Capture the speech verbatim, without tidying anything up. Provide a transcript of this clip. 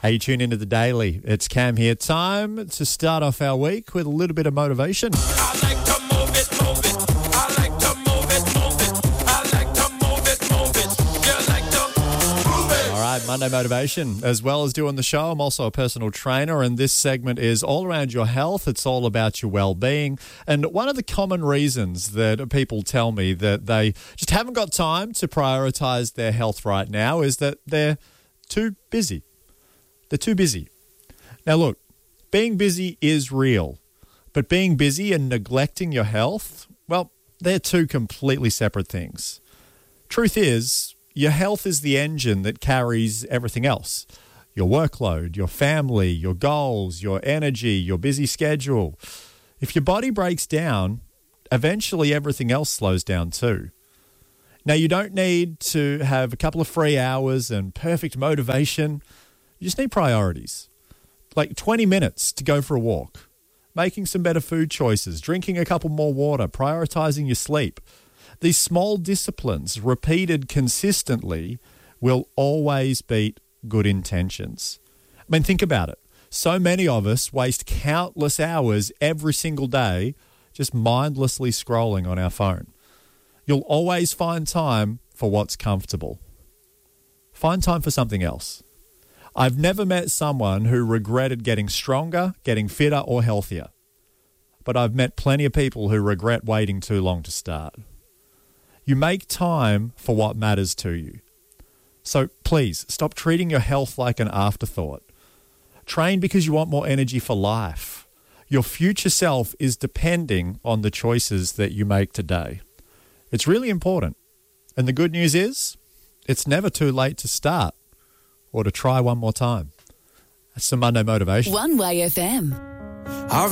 Hey, you tune into the Daily. It's Cam here. Time to start off our week with a little bit of motivation. I like to move it, move it. I like to move it, move it. I like to move it, move it. You like to move it. All right, Monday Motivation. As well as doing the show, I'm also a personal trainer, and this segment is all around your health. It's all about your well-being. And one of the common reasons that people tell me that they just haven't got time to prioritize their health right now is that they're too busy. They're too busy. Now, look, being busy is real, but being busy and neglecting your health, well, they're two completely separate things. Truth is, your health is the engine that carries everything else. Your workload, your family, your goals, your energy, your busy schedule. If your body breaks down, eventually everything else slows down too. Now, you don't need to have a couple of free hours and perfect motivation. You just need priorities. Like twenty minutes to go for a walk, making some better food choices, drinking a couple more water, prioritizing your sleep. These small disciplines, repeated consistently, will always beat good intentions. I mean, think about it. So many of us waste countless hours every single day just mindlessly scrolling on our phone. You'll always find time for what's comfortable. Find time for something else. I've never met someone who regretted getting stronger, getting fitter, or healthier. But I've met plenty of people who regret waiting too long to start. You make time for what matters to you. So please, stop treating your health like an afterthought. Train because you want more energy for life. Your future self is depending on the choices that you make today. It's really important. And the good news is, it's never too late to start or to try one more time. That's some Monday Motivation. One Way F M.